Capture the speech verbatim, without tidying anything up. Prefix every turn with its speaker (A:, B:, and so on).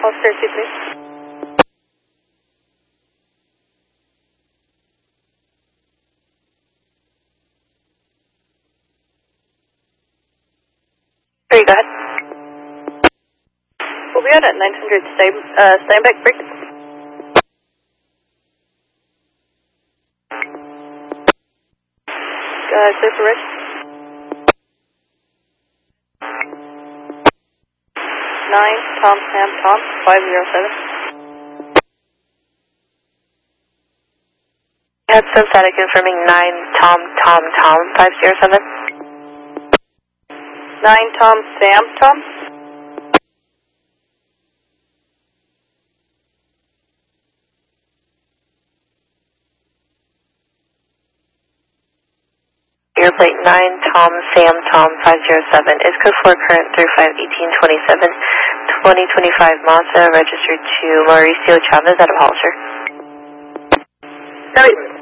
A: Holster two three. Three, go ahead. We'll be out at nine hundred stand, uh, standback break. Uh, clear for rest. Nine, Tom, Sam, Tom, five zero seven.
B: That's synthetic confirming nine, Tom, Tom, Tom, five zero seven.
A: Nine, Tom, Sam, Tom.
B: Airplane nine, Tom, Sam, Tom, five zero seven. Is code four current through five eighteen twenty-seven, twenty twenty-five Mazda, registered to Mauricio Chavez out of Hollister.
A: Sorry.